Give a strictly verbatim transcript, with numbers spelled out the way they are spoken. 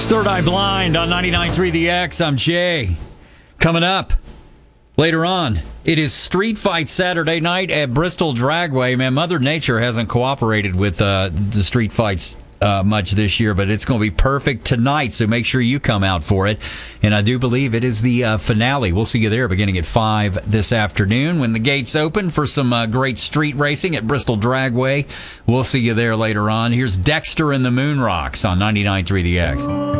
Third Eye Blind on ninety-nine point three The X. I'm Jay. Coming up later on, it is Street Fight Saturday night at Bristol Dragway. Man, Mother Nature hasn't cooperated with uh, the street fights uh, much this year, but it's going to be perfect tonight, so make sure you come out for it. And I do believe it is the uh, finale. We'll see you there beginning at five this afternoon when the gates open for some uh, great street racing at Bristol Dragway. We'll see you there later on. Here's Dexter and the Moon Rocks on ninety-nine point three The X.